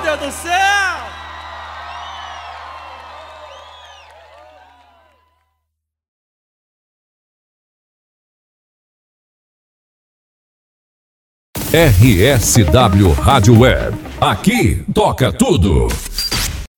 Deus do céu! RSW Rádio Web. Aqui toca tudo.